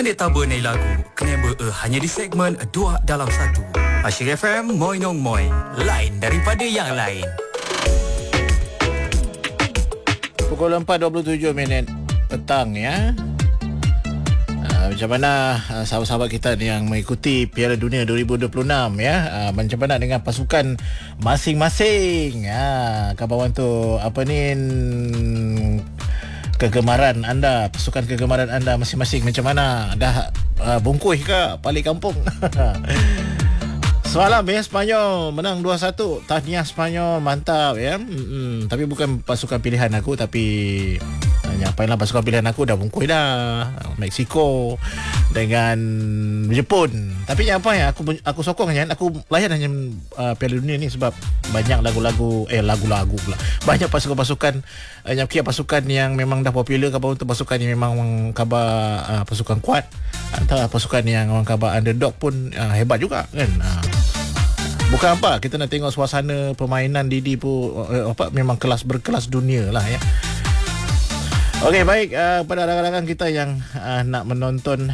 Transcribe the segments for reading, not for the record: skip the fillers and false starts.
Ini tabu ni lagu kena hanya di segmen 2 dalam 1. Asyik FM Moi Nong Moi, lain daripada yang lain. Pukul 4.27 petang ya. Macam mana sahabat-sahabat kita yang mengikuti Piala Dunia 2026 ya. Macam mana dengan pasukan masing-masing. Kawan tu apa ni kegemaran anda, pasukan kegemaran anda masing-masing macam mana? Dah bungkuh ke balik kampung? Semalam ya Sepanyol menang 2-1. Tahniah Sepanyol, mantap ya. Tapi bukan pasukan pilihan aku, tapi nyampailah pasukan pilihan aku dah bungkuh dah. Mexico dengan Jepun. Tapi apa ya aku sokong kan, aku layan hanya Piala Dunia ni sebab banyak lagu-lagu pula. Banyak pasukan-pasukan yang pasukan yang memang dah popular, khabar untuk pasukan yang memang khabar pasukan kuat. Antara pasukan yang orang khabar underdog pun hebat juga kan. Bukan apa, kita nak tengok suasana permainan Didi pun memang berkelas dunia lah ya. Okey, baik, pada rakan-rakan kita yang nak menonton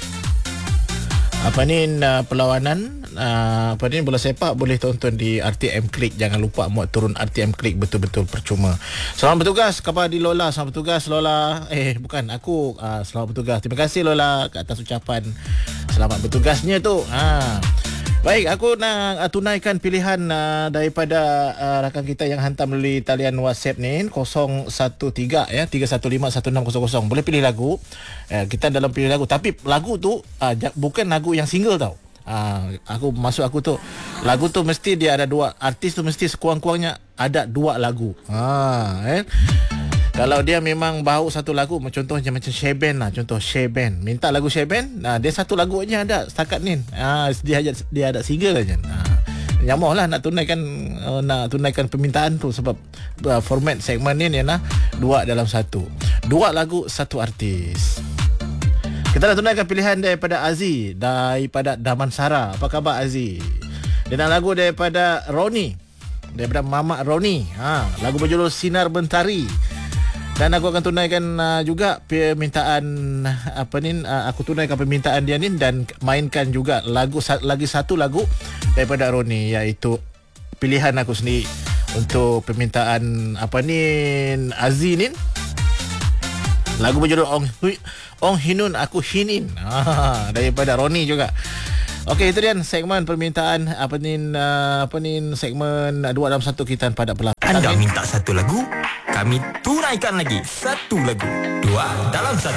perlawanan bola sepak, boleh tonton di RTM Klik. Jangan lupa muat turun RTM Klik, betul-betul percuma. Selamat bertugas kepada Lola. Selamat bertugas Lola. Bukan aku, selamat bertugas. Terima kasih Lola ke atas ucapan selamat bertugasnya tu. Baik, aku nak tunaikan pilihan daripada rakan kita yang hantar melalui talian WhatsApp ni 013 ya 3151600. Boleh pilih lagu. Kita dalam pilih lagu, tapi lagu tu bukan lagu yang single tau. Aku tu lagu tu mesti dia ada dua artis, tu mesti sekurang-kurangnya ada dua lagu. Kalau dia memang bahu satu lagu, contohnya macam Sheben lah, contoh Sheben minta lagu Sheben, dia satu lagu aja ada setakat ni. Dia ada single aja. Nyamuh lah nak tunaikan permintaan tu, sebab format segmen ni ialah 2 dalam 1. 2 lagu, 1 artis. Kita dah tunaikan pilihan daripada Aziz, daripada Damansara. Apa khabar Aziz? Dia nak lagu daripada Roni, daripada Mamak Roni. Lagu berjudul Sinar Bentari. Dan aku akan tunaikan juga permintaan aku tunaikan permintaan dia ni, dan mainkan juga lagi satu lagu daripada Roni, iaitu pilihan aku sendiri untuk permintaan Aziz ni. Lagu berjudul Ong Hinun Aku Hinin, daripada Roni juga. Okey, itu dia segmen permintaan segmen 2 dalam 1 kita pada pelakon. Anda minta satu lagu, kami tunaikan lagi satu lagu. 2 dalam 1.